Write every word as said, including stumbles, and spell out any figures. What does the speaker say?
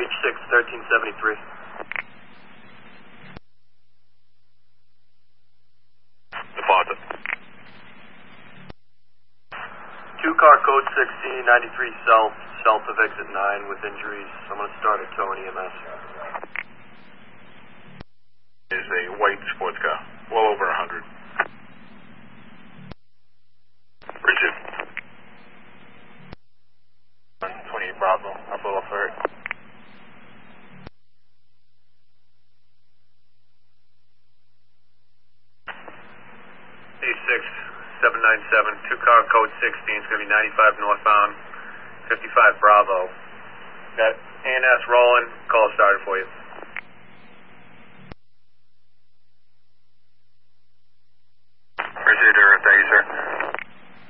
H six, thirteen seventy-three. Deposit. Two car code sixteen, ninety-three South, south of exit nine with injuries. I'm going to start at Towing E M S. Is a white sports car, well over a hundred. Richard. twenty-eight Bravo, I'll pull up for it. H six, seven nine seven, two car code sixteen, it's going to be ninety-five northbound, fifty-five Bravo. Got A N S rolling, call started for you. Richard, thank you, sir.